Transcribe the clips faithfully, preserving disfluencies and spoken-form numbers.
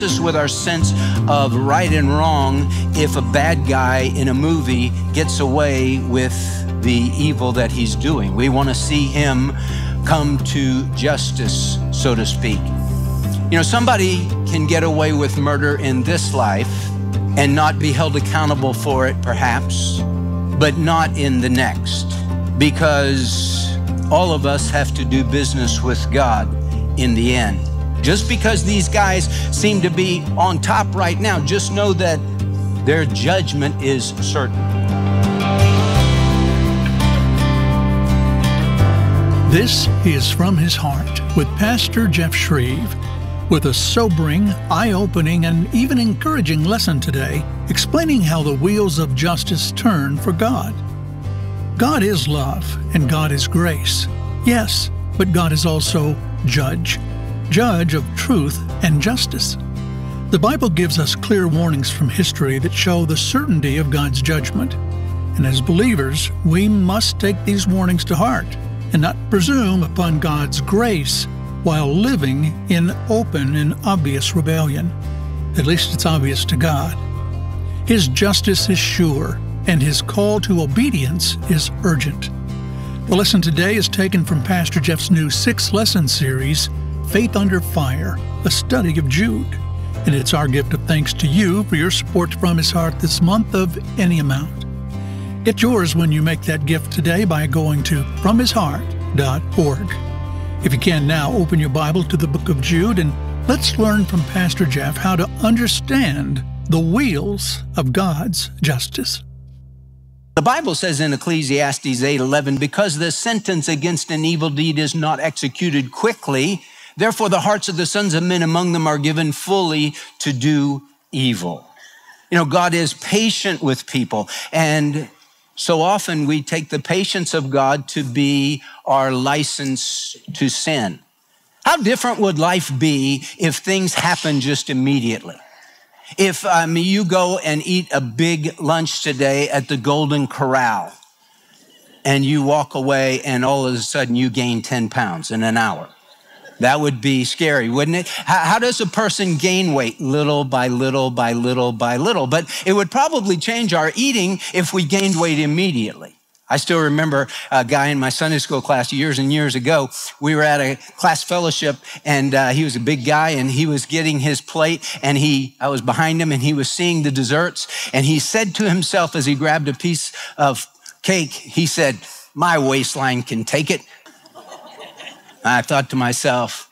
with our sense of right and wrong if a bad guy in a movie gets away with the evil that he's doing. We want to see him come to justice, so to speak. You know, somebody can get away with murder in this life and not be held accountable for it, perhaps, but not in the next, because all of us have to do business with God in the end. Just because these guys seem to be on top right now, just know that their judgment is certain. This is From His Heart with Pastor Jeff Shreve, with a sobering, eye-opening, and even encouraging lesson today, explaining how the wheels of justice turn for God. God is love, and God is grace. Yes, but God is also judge. Judge of truth and justice. The Bible gives us clear warnings from history that show the certainty of God's judgment. And as believers, we must take these warnings to heart and not presume upon God's grace while living in open and obvious rebellion. At least it's obvious to God. His justice is sure, and His call to obedience is urgent. The lesson today is taken from Pastor Jeff's new six-lesson series, Faith Under Fire, a study of Jude. And it's our gift of thanks to you for your support from His Heart this month of any amount. Get yours when you make that gift today by going to from his heart dot org. If you can now, open your Bible to the book of Jude and let's learn from Pastor Jeff how to understand the wheels of God's justice. The Bible says in Ecclesiastes eight eleven, because the sentence against an evil deed is not executed quickly, therefore the hearts of the sons of men among them are given fully to do evil. You know, God is patient with people, and so often we take the patience of God to be our license to sin. How different would life be if things happen just immediately? If um, you go and eat a big lunch today at the Golden Corral and you walk away and all of a sudden you gain ten pounds in an hour. That would be scary, wouldn't it? How, how does a person gain weight? Little by little by little by little. But it would probably change our eating if we gained weight immediately. I still remember a guy in my Sunday school class years and years ago. We were at a class fellowship, and uh, he was a big guy, and he was getting his plate, and he, I was behind him, and he was seeing the desserts, and he said to himself as he grabbed a piece of cake, he said, "My waistline can take it." I thought to myself,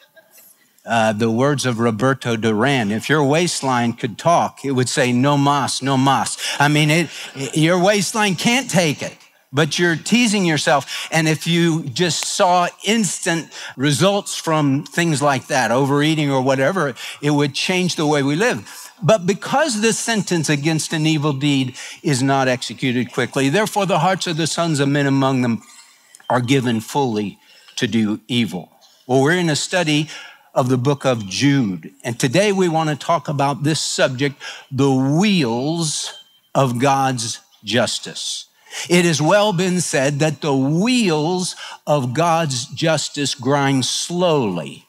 uh, the words of Roberto Duran, if your waistline could talk, it would say, "No mas, no mas." I mean, it, your waistline can't take it. But you're teasing yourself. And if you just saw instant results from things like that, overeating or whatever, it would change the way we live. But because the sentence against an evil deed is not executed quickly, therefore the hearts of the sons of men among them are given fully to do evil. Well, we're in a study of the book of Jude. And today we want to talk about this subject, the wheels of God's justice. It has well been said that the wheels of God's justice grind slowly,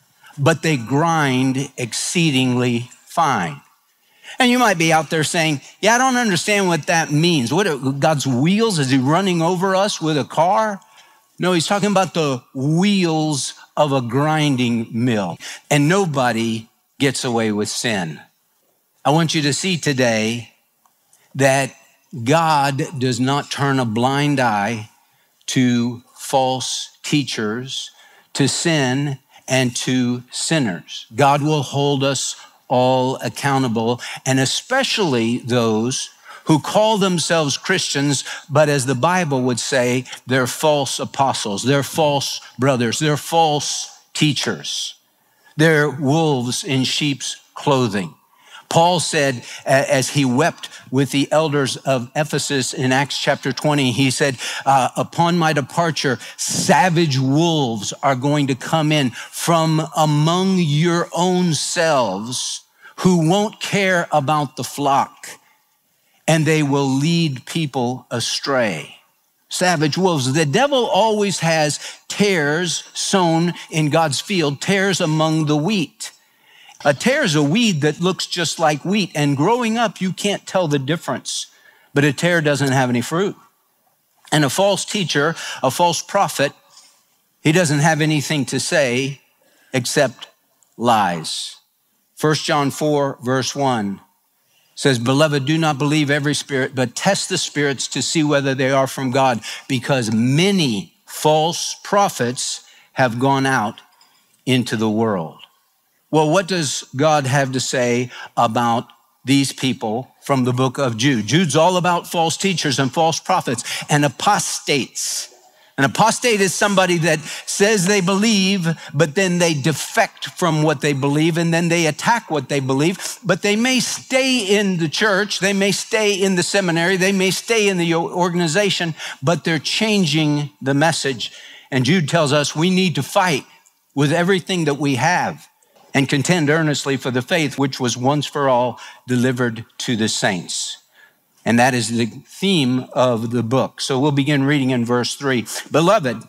but they grind exceedingly fine. And you might be out there saying, yeah, I don't understand what that means. What are God's wheels? Is He running over us with a car? No, He's talking about the wheels of a grinding mill. And nobody gets away with sin. I want you to see today that God does not turn a blind eye to false teachers, to sin, and to sinners. God will hold us all accountable, and especially those who call themselves Christians, but as the Bible would say, they're false apostles, they're false brothers, they're false teachers. They're wolves in sheep's clothing. Paul said, as he wept with the elders of Ephesus in Acts chapter twenty, he said, uh, upon my departure, savage wolves are going to come in from among your own selves who won't care about the flock, and they will lead people astray. Savage wolves. The devil always has tares sown in God's field, tares among the wheat. A tare is a weed that looks just like wheat, and growing up, you can't tell the difference. But a tare doesn't have any fruit. And a false teacher, a false prophet, he doesn't have anything to say except lies. First John four, verse one says, "Beloved, do not believe every spirit, but test the spirits to see whether they are from God, because many false prophets have gone out into the world." Well, what does God have to say about these people from the book of Jude? Jude's all about false teachers and false prophets and apostates. An apostate is somebody that says they believe, but then they defect from what they believe, and then they attack what they believe. But they may stay in the church, they may stay in the seminary, they may stay in the organization, but they're changing the message. And Jude tells us we need to fight with everything that we have and contend earnestly for the faith which was once for all delivered to the saints. And that is the theme of the book. So we'll begin reading in verse three. "Beloved,"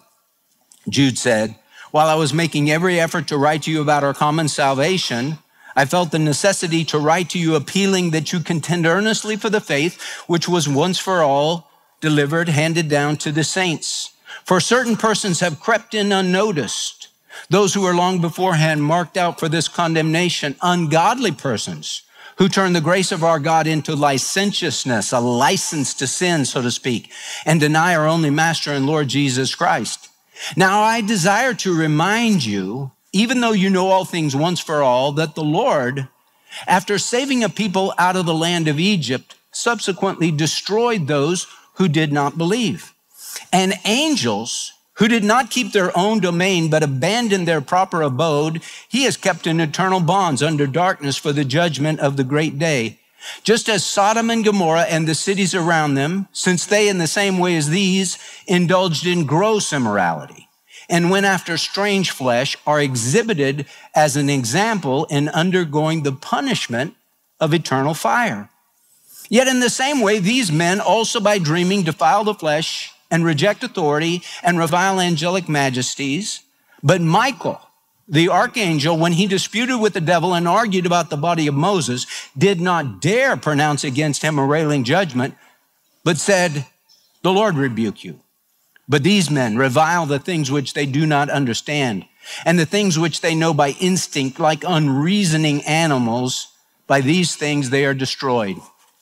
Jude said, "while I was making every effort to write to you about our common salvation, I felt the necessity to write to you appealing that you contend earnestly for the faith which was once for all delivered, handed down to the saints. For certain persons have crept in unnoticed, those who were long beforehand marked out for this condemnation, ungodly persons who turn the grace of our God into licentiousness, a license to sin, so to speak, and deny our only Master and Lord Jesus Christ. Now I desire to remind you, even though you know all things once for all, that the Lord, after saving a people out of the land of Egypt, subsequently destroyed those who did not believe. And angels who did not keep their own domain but abandoned their proper abode, he has kept in eternal bonds under darkness for the judgment of the great day. Just as Sodom and Gomorrah and the cities around them, since they in the same way as these indulged in gross immorality and went after strange flesh, are exhibited as an example in undergoing the punishment of eternal fire. Yet in the same way, these men also by dreaming defile the flesh and reject authority and revile angelic majesties. But Michael, the archangel, when he disputed with the devil and argued about the body of Moses, did not dare pronounce against him a railing judgment, but said, "The Lord rebuke you." But these men revile the things which they do not understand, and the things which they know by instinct, like unreasoning animals. By these things they are destroyed.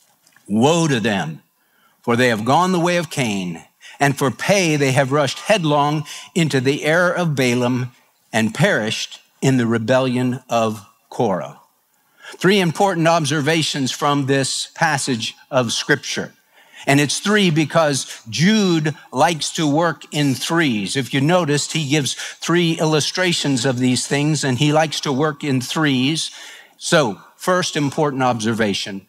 Woe to them, for they have gone the way of Cain, and for pay they have rushed headlong into the error of Balaam and perished in the rebellion of Korah. Three important observations from this passage of Scripture. And it's three because Jude likes to work in threes. If you noticed, he gives three illustrations of these things, and he likes to work in threes. So, first important observation.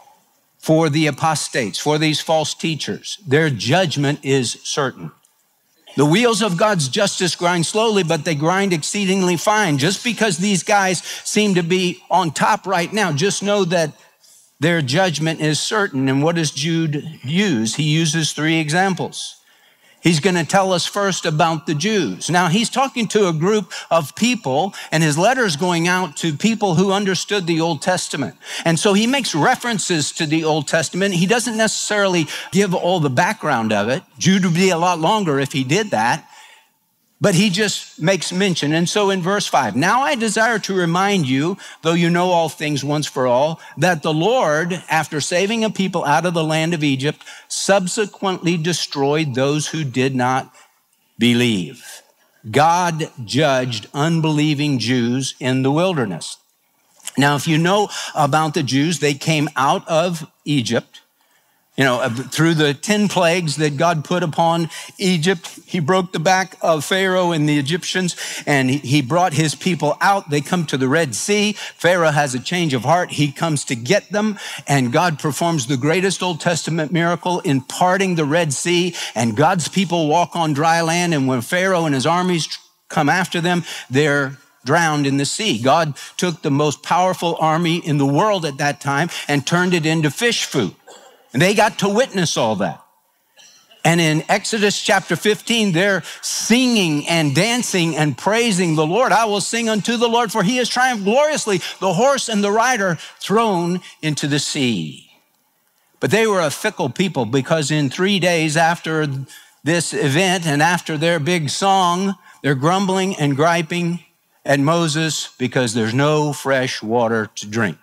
For the apostates, for these false teachers, their judgment is certain. The wheels of God's justice grind slowly, but they grind exceedingly fine. Just because these guys seem to be on top right now, just know that their judgment is certain. And what does Jude use? He uses three examples. He's going to tell us first about the Jews. Now, he's talking to a group of people, and his letter is going out to people who understood the Old Testament. And so he makes references to the Old Testament. He doesn't necessarily give all the background of it. Jude would be a lot longer if he did that. But he just makes mention. And so in verse five, "Now I desire to remind you, though you know all things once for all, that the Lord, after saving a people out of the land of Egypt, subsequently destroyed those who did not believe." God judged unbelieving Jews in the wilderness. Now, if you know about the Jews, they came out of Egypt. You know, through the ten plagues that God put upon Egypt, he broke the back of Pharaoh and the Egyptians, and he brought his people out. They come to the Red Sea. Pharaoh has a change of heart. He comes to get them, and God performs the greatest Old Testament miracle in parting the Red Sea, and God's people walk on dry land, and when Pharaoh and his armies come after them, they're drowned in the sea. God took the most powerful army in the world at that time and turned it into fish food. And they got to witness all that. And in Exodus chapter fifteen, they're singing and dancing and praising the Lord. I will sing unto the Lord, for he has triumphed gloriously, the horse and the rider thrown into the sea. But they were a fickle people, because in three days after this event and after their big song, they're grumbling and griping at Moses because there's no fresh water to drink.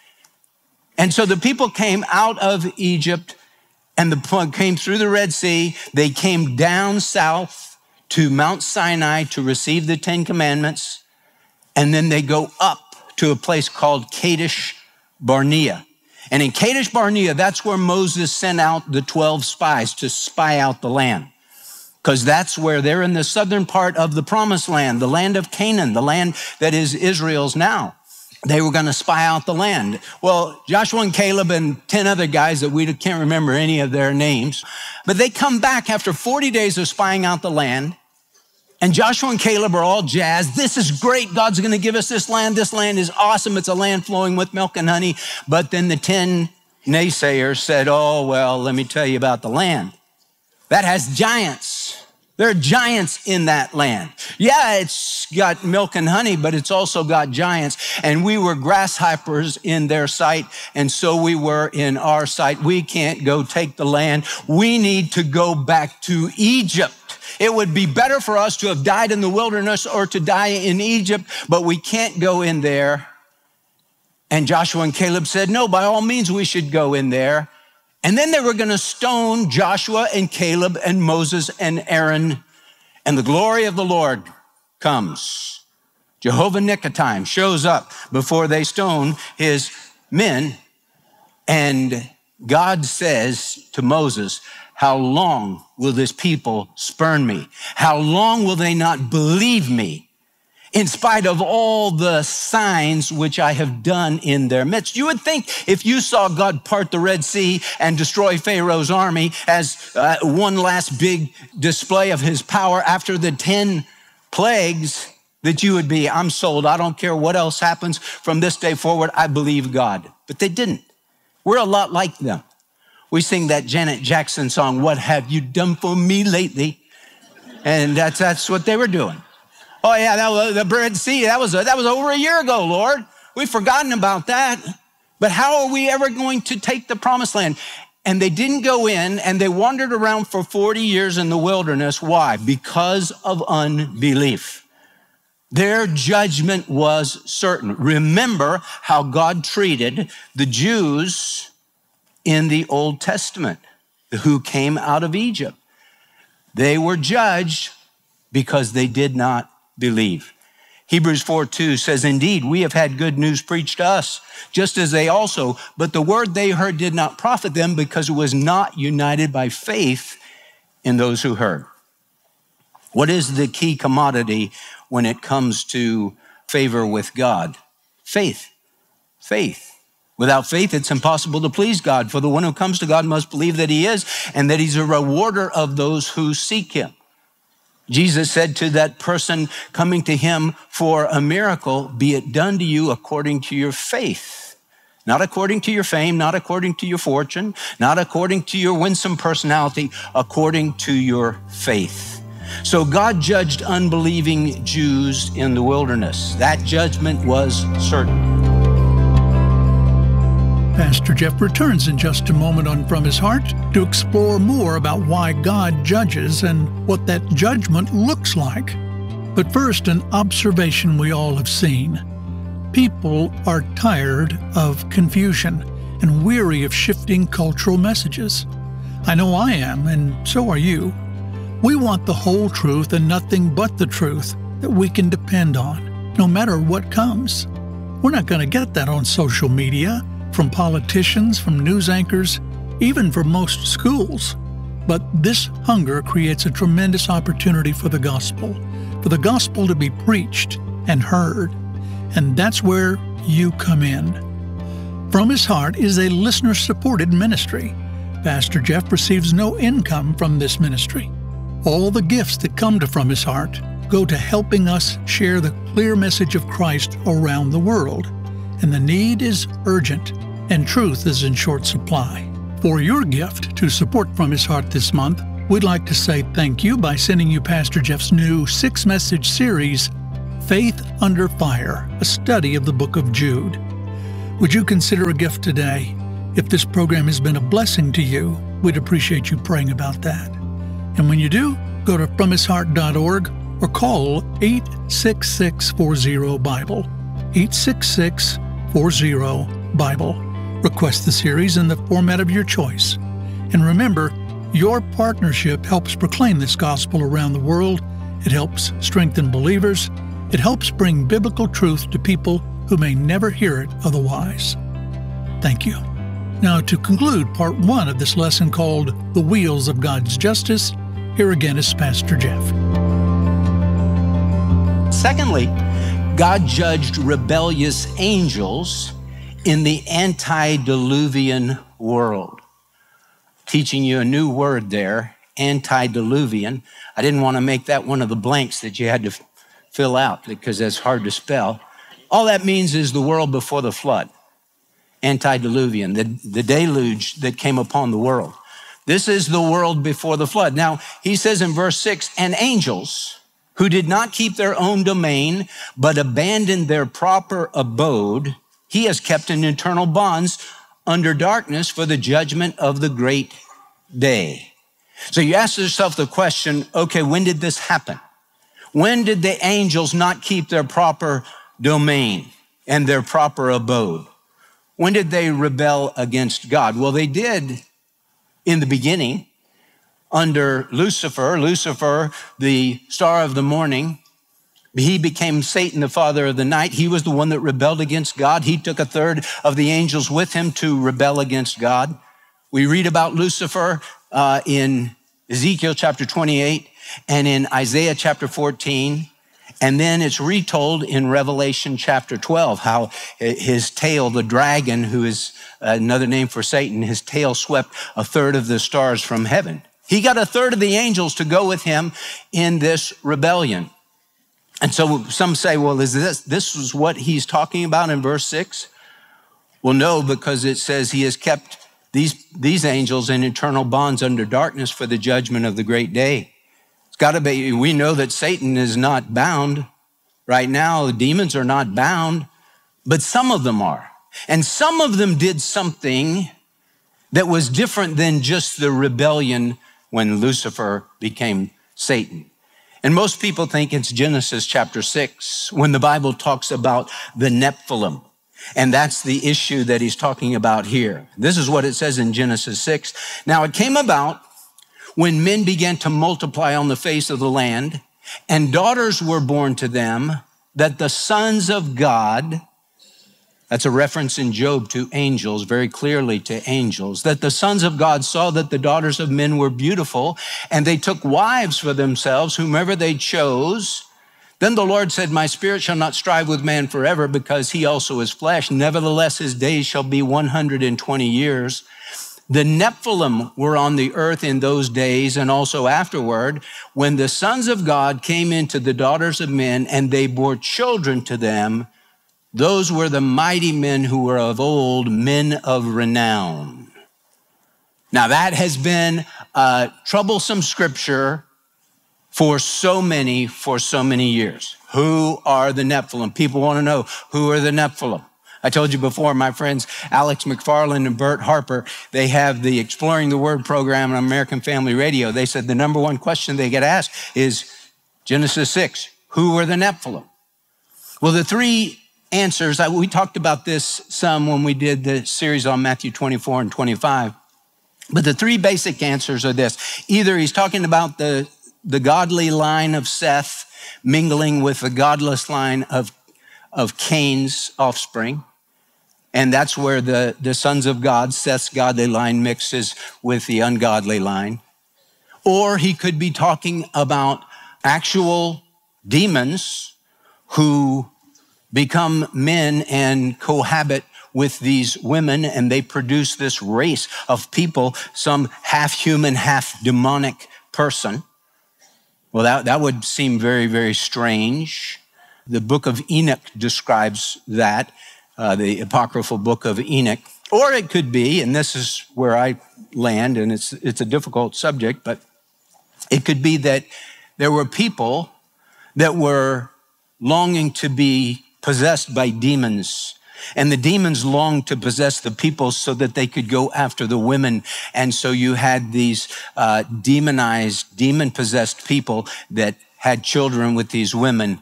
And so the people came out of Egypt and the, came through the Red Sea. They came down south to Mount Sinai to receive the Ten Commandments. And then they go up to a place called Kadesh Barnea. And in Kadesh Barnea, that's where Moses sent out the twelve spies to spy out the land. Because that's where they're in the southern part of the promised land, the land of Canaan, the land that is Israel's now. They were going to spy out the land. Well, Joshua and Caleb and ten other guys that we can't remember any of their names, but they come back after forty days of spying out the land. And Joshua and Caleb are all jazzed. This is great. God's going to give us this land. This land is awesome. It's a land flowing with milk and honey. But then the ten naysayers said, oh, well, let me tell you about the land. That has giants. There are giants in that land. Yeah, it's got milk and honey, but it's also got giants. And we were grasshoppers in their sight, and so we were in our sight. We can't go take the land. We need to go back to Egypt. It would be better for us to have died in the wilderness or to die in Egypt, but we can't go in there. And Joshua and Caleb said, no, by all means, we should go in there. And then they were going to stone Joshua and Caleb and Moses and Aaron. And the glory of the Lord comes. Jehovah Nicotime shows up before they stone his men. And God says to Moses, how long will this people spurn me? How long will they not believe me? In spite of all the signs which I have done in their midst. You would think if you saw God part the Red Sea and destroy Pharaoh's army as uh, one last big display of his power after the ten plagues, that you would be, I'm sold. I don't care what else happens from this day forward. I believe God. But they didn't. We're a lot like them. We sing that Janet Jackson song, what have you done for me lately? And that's, that's what they were doing. Oh yeah, that was the Red Sea. That was, that was over a year ago, Lord. We've forgotten about that. But how are we ever going to take the promised land? And they didn't go in, and they wandered around for forty years in the wilderness. Why? Because of unbelief. Their judgment was certain. Remember how God treated the Jews in the Old Testament who came out of Egypt. They were judged because they did not believe. Hebrews four two says, indeed, we have had good news preached to us, just as they also, but the word they heard did not profit them because it was not united by faith in those who heard. What is the key commodity when it comes to favor with God? Faith. Faith. Without faith, it's impossible to please God, for the one who comes to God must believe that he is, and that he's a rewarder of those who seek him. Jesus said to that person coming to him for a miracle, be it done to you according to your faith. Not according to your fame, not according to your fortune, not according to your winsome personality, according to your faith. So God judged unbelieving Jews in the wilderness. That judgment was certain. Pastor Jeff returns in just a moment on From His Heart to explore more about why God judges and what that judgment looks like. But first, an observation we all have seen. People are tired of confusion and weary of shifting cultural messages. I know I am, and so are you. We want the whole truth and nothing but the truth that we can depend on, no matter what comes. We're not going to get that on social media, from politicians, from news anchors, even from most schools. But this hunger creates a tremendous opportunity for the gospel, for the gospel to be preached and heard. And that's where you come in. From His Heart is a listener-supported ministry. Pastor Jeff receives no income from this ministry. All the gifts that come to From His Heart go to helping us share the clear message of Christ around the world. And the need is urgent, and truth is in short supply. For your gift to support From His Heart this month, we'd like to say thank you by sending you Pastor Jeff's new six-message series, Faith Under Fire, a study of the book of Jude. Would you consider a gift today? If this program has been a blessing to you, we'd appreciate you praying about that. And when you do, go to from his heart dot org or call eight six six, four zero, Bible, eight six six, four zero, Bible. Request the series in the format of your choice. And remember, your partnership helps proclaim this gospel around the world. It helps strengthen believers. It helps bring biblical truth to people who may never hear it otherwise. Thank you. Now, to conclude part one of this lesson called The Wheels of God's Justice, here again is Pastor Jeff. Secondly, God judged rebellious angels in the antediluvian world. Teaching you a new word there, antediluvian. I didn't want to make that one of the blanks that you had to f- fill out because that's hard to spell. All that means is the world before the flood. Antediluvian, the, the deluge that came upon the world. This is the world before the flood. Now, he says in verse six, and angels who did not keep their own domain, but abandoned their proper abode, he has kept in eternal bonds under darkness for the judgment of the great day. So you ask yourself the question, okay, when did this happen? When did the angels not keep their proper domain and their proper abode? When did they rebel against God? Well, they did in the beginning under Lucifer. Lucifer, the star of the morning, he became Satan, the father of the night. He was the one that rebelled against God. He took a third of the angels with him to rebel against God. We read about Lucifer uh, in Ezekiel chapter twenty-eight and in Isaiah chapter fourteen. And then it's retold in Revelation chapter twelve, how his tail, the dragon, who is another name for Satan, his tail swept a third of the stars from heaven. He got a third of the angels to go with him in this rebellion. And so some say, well, is this, this is what he's talking about in verse six? Well, no, because it says he has kept these, these angels in eternal bonds under darkness for the judgment of the great day. It's got to be, we know that Satan is not bound right now. The demons are not bound, but some of them are. And some of them did something that was different than just the rebellion when Lucifer became Satan. And most people think it's Genesis chapter six when the Bible talks about the Nephilim. And that's the issue that he's talking about here. This is what it says in Genesis six. Now it came about when men began to multiply on the face of the land, and daughters were born to them, that the sons of God, that's a reference in Job to angels, very clearly to angels, that the sons of God saw that the daughters of men were beautiful, and they took wives for themselves, whomever they chose. Then the Lord said, my spirit shall not strive with man forever, because he also is flesh. Nevertheless, his days shall be one hundred twenty years. The Nephilim were on the earth in those days and also afterward, when the sons of God came into the daughters of men and they bore children to them. Those were the mighty men who were of old, men of renown. Now that has been a troublesome scripture for so many, for so many years. Who are the Nephilim? People want to know, who are the Nephilim? I told you before, my friends Alex McFarland and Bert Harper, they have the Exploring the Word program on American Family Radio. They said the number one question they get asked is Genesis six, who are the Nephilim? Well, the three answers, we talked about this some when we did the series on Matthew twenty-four and twenty-five, but the three basic answers are this. Either he's talking about the, the godly line of Seth mingling with the godless line of, of Cain's offspring. And that's where the, the sons of God, Seth's godly line, mixes with the ungodly line. Or he could be talking about actual demons who become men and cohabit with these women, and they produce this race of people, some half human, half demonic person. Well, that, that would seem very, very strange. The book of Enoch describes that. Uh, the apocryphal book of Enoch. Or it could be, and this is where I land, and it's it's a difficult subject, but It could be that there were people that were longing to be possessed by demons, and the demons longed to possess the people so that they could go after the women. And so you had these uh, demonized, demon-possessed people that had children with these women.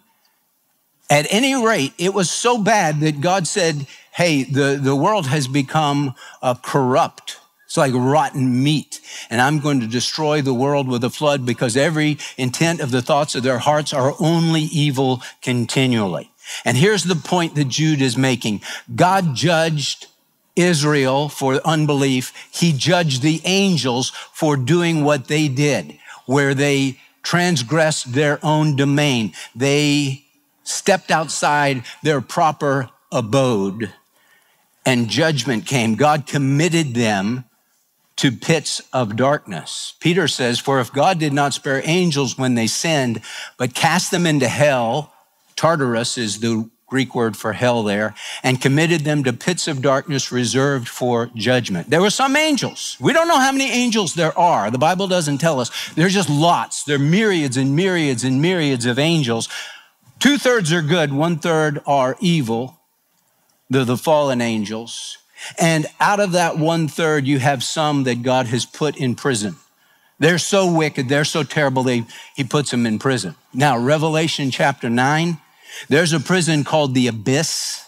At any rate, it was so bad that God said, hey, the, the world has become uh, corrupt. It's like rotten meat, and I'm going to destroy the world with a flood because every intent of the thoughts of their hearts are only evil continually. And here's the point that Jude is making. God judged Israel for unbelief. He judged the angels for doing what they did, where they transgressed their own domain. They stepped outside their proper abode, and judgment came. God committed them to pits of darkness. Peter says, for if God did not spare angels when they sinned, but cast them into hell, Tartarus is the Greek word for hell there, and committed them to pits of darkness reserved for judgment. There were some angels. We don't know how many angels there are. The Bible doesn't tell us. There's just lots. There are myriads and myriads and myriads of angels. Two-thirds are good, one-third are evil. They're the fallen angels. And out of that one-third, you have some that God has put in prison. They're so wicked, they're so terrible, they, he puts them in prison. Now, Revelation chapter nine, there's a prison called the Abyss.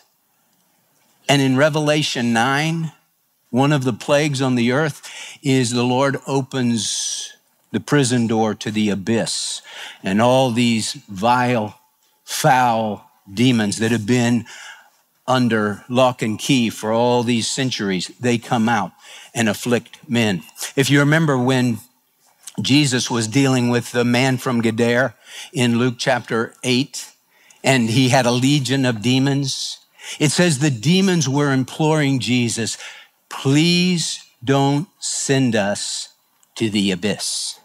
And in Revelation nine, one of the plagues on the earth is the Lord opens the prison door to the abyss. And all these vile, foul demons that have been under lock and key for all these centuries, they come out and afflict men. If you remember when Jesus was dealing with the man from Gadara in Luke chapter eight, and he had a legion of demons, it says the demons were imploring Jesus, please don't send us to the abyss.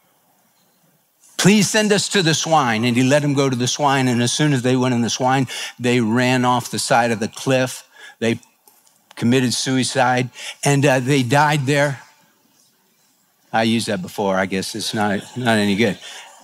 Please send us to the swine. And he let them go to the swine. And as soon as they went in the swine, they ran off the side of the cliff. They committed suicide and uh, they died there. I used that before. I guess it's not, not any good.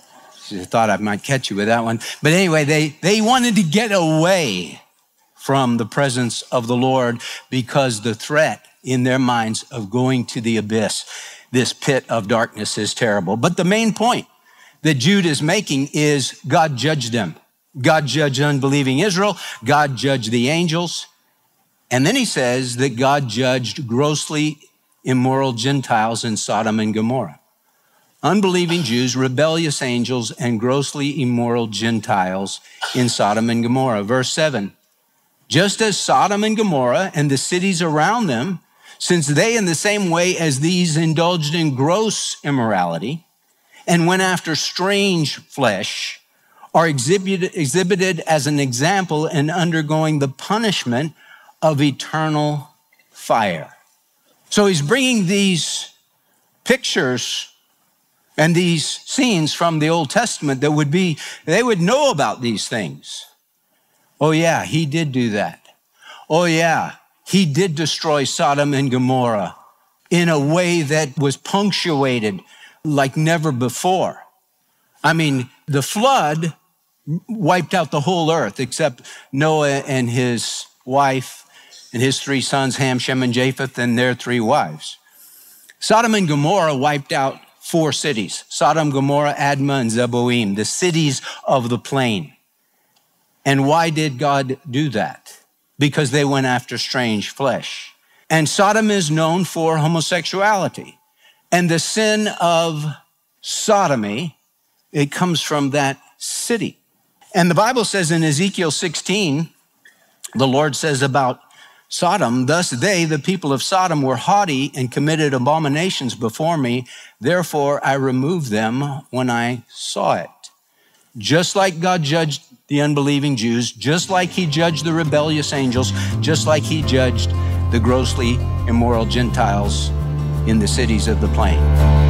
I thought I might catch you with that one. But anyway, they, they wanted to get away from the presence of the Lord because the threat in their minds of going to the abyss, this pit of darkness, is terrible. But the main point that Jude is making is God judged them. God judged unbelieving Israel. God judged the angels. And then he says that God judged grossly immoral Gentiles in Sodom and Gomorrah. Unbelieving Jews, rebellious angels, and grossly immoral Gentiles in Sodom and Gomorrah. Verse seven, just as Sodom and Gomorrah and the cities around them, since they in the same way as these indulged in gross immorality, and went after strange flesh, are exhibited, exhibited as an example in undergoing the punishment of eternal fire. So he's bringing these pictures and these scenes from the Old Testament that would be, they would know about these things. Oh yeah, he did do that. Oh yeah, he did destroy Sodom and Gomorrah in a way that was punctuated like never before. I mean, the flood wiped out the whole earth except Noah and his wife and his three sons, Ham, Shem, and Japheth, and their three wives. Sodom and Gomorrah wiped out four cities: Sodom, Gomorrah, Admah, and Zeboim, the cities of the plain. And why did God do that? Because they went after strange flesh. And Sodom is known for homosexuality. And the sin of sodomy, it comes from that city. And the Bible says in Ezekiel sixteen, the Lord says about Sodom, thus they, the people of Sodom, were haughty and committed abominations before me. Therefore, I removed them when I saw it. Just like God judged the unbelieving Jews, just like he judged the rebellious angels, just like he judged the grossly immoral Gentiles in the cities of the plain.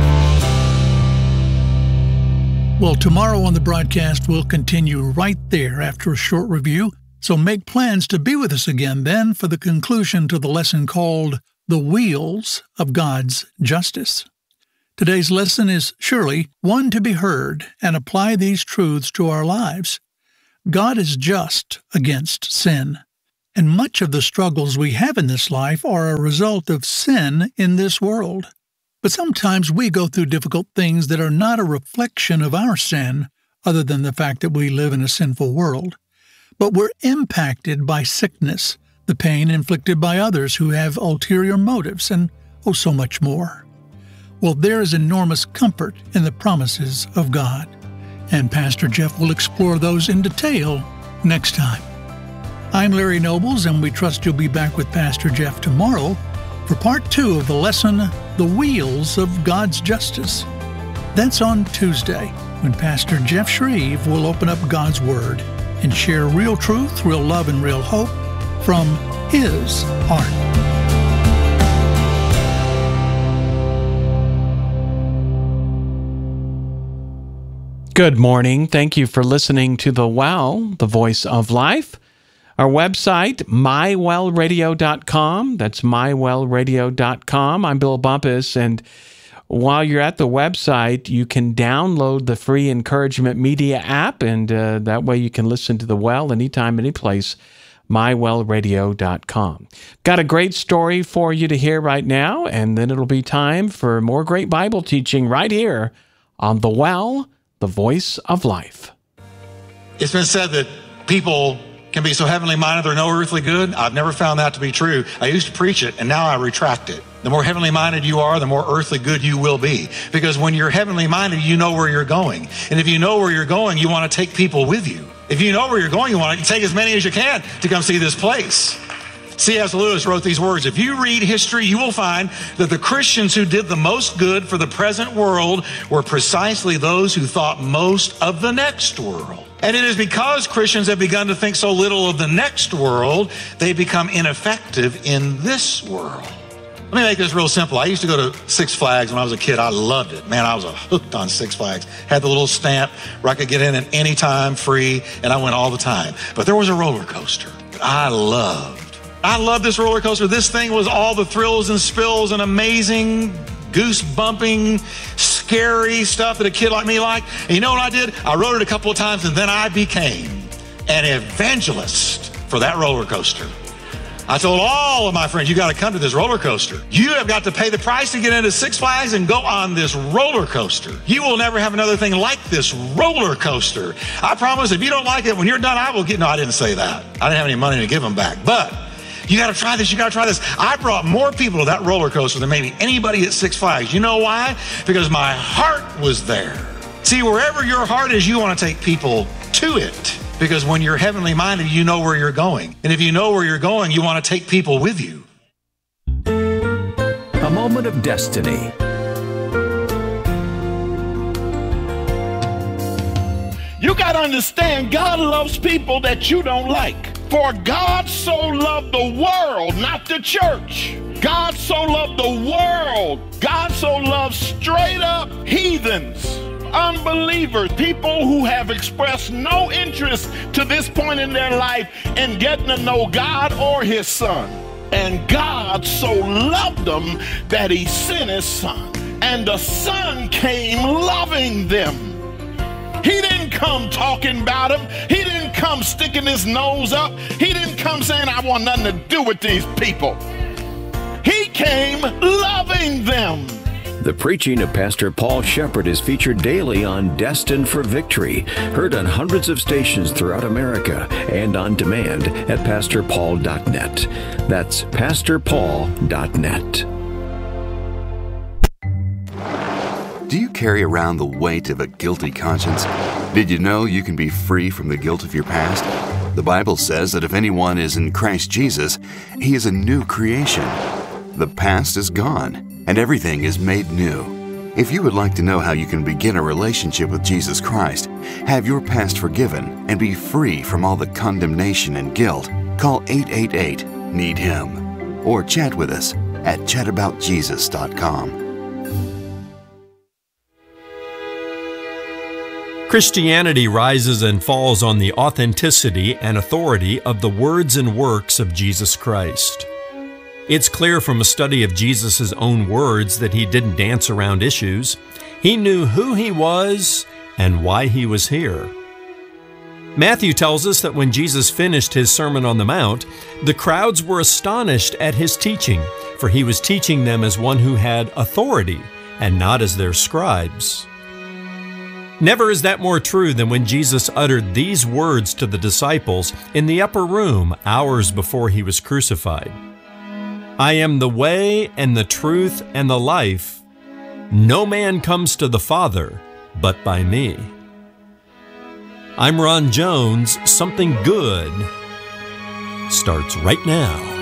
Well, tomorrow on the broadcast, we'll continue right there after a short review. So make plans to be with us again then for the conclusion to the lesson called The Wheels of God's Justice. Today's lesson is surely one to be heard and apply these truths to our lives. God is just against sin, and much of the struggles we have in this life are a result of sin in this world. But sometimes we go through difficult things that are not a reflection of our sin, other than the fact that we live in a sinful world. But we're impacted by sickness, the pain inflicted by others who have ulterior motives, and oh, so much more. Well, there is enormous comfort in the promises of God, and Pastor Jeff will explore those in detail next time. I'm Larry Nobles, and we trust you'll be back with Pastor Jeff tomorrow for part two of the lesson, The Wheels of God's Justice. That's on Tuesday, when Pastor Jeff Shreve will open up God's Word and share real truth, real love, and real hope from His heart. Good morning. Thank you for listening to The Well, the Voice of Life. Our website, my well radio dot com. That's my well radio dot com. I'm Bill Bumpus, and while you're at the website, you can download the free Encouragement Media app, and uh, that way you can listen to The Well anytime, anyplace, my well radio dot com. Got a great story for you to hear right now, and then it'll be time for more great Bible teaching right here on The Well, the Voice of Life. It's been said that people can be so heavenly minded they're no earthly good. I've never found that to be true. I used to preach it, and now I retract it. The more heavenly minded you are, the more earthly good you will be. Because when you're heavenly minded, you know where you're going. And if you know where you're going, you want to take people with you. If you know where you're going, you want to take as many as you can to come see this place. C S Lewis wrote these words: if you read history, you will find that the Christians who did the most good for the present world were precisely those who thought most of the next world. And it is because Christians have begun to think so little of the next world, they become ineffective in this world. Let me make this real simple. I used to go to Six Flags when I was a kid. I loved it. Man, I was hooked on Six Flags. Had the little stamp where I could get in at any time free, and I went all the time. But there was a roller coaster that I loved. I loved this roller coaster. This thing was all the thrills and spills and amazing, goose-bumping, scary stuff that a kid like me liked. And you know what I did? I rode it a couple of times, and then I became an evangelist for that roller coaster. I told all of my friends, you got to come to this roller coaster. You have got to pay the price to get into Six Flags and go on this roller coaster. You will never have another thing like this roller coaster. I promise if you don't like it, when you're done, I will get, no, I didn't say that. I didn't have any money to give them back. But you got to try this, you got to try this. I brought more people to that roller coaster than maybe anybody at Six Flags. You know why? Because my heart was there. See, wherever your heart is, you want to take people to it. Because when you're heavenly minded, you know where you're going. And if you know where you're going, you want to take people with you. A moment of destiny. You got to understand, God loves people that you don't like. For God so loved the world, not the church. God so loved the world. God so loved straight up heathens, unbelievers, people who have expressed no interest to this point in their life in getting to know God or His Son. And God so loved them that He sent His Son. And the Son came loving them. He didn't come talking about them. He didn't come sticking his nose up. He didn't come saying, I want nothing to do with these people. He came loving them. The preaching of Pastor Paul Shepherd is featured daily on Destined for Victory, heard on hundreds of stations throughout America and on demand at pastor paul dot net. That's pastor paul dot net. Do you carry around the weight of a guilty conscience? Did you know you can be free from the guilt of your past? The Bible says that if anyone is in Christ Jesus, he is a new creation. The past is gone, and everything is made new. If you would like to know how you can begin a relationship with Jesus Christ, have your past forgiven, and be free from all the condemnation and guilt, call eight eight eight, need him, or chat with us at chat about jesus dot com. Christianity rises and falls on the authenticity and authority of the words and works of Jesus Christ. It's clear from a study of Jesus' own words that he didn't dance around issues. He knew who he was and why he was here. Matthew tells us that when Jesus finished his Sermon on the Mount, the crowds were astonished at his teaching, for he was teaching them as one who had authority and not as their scribes. Never is that more true than when Jesus uttered these words to the disciples in the upper room hours before he was crucified. I am the way and the truth and the life. No man comes to the Father but by me. I'm Ron Jones. Something good starts right now.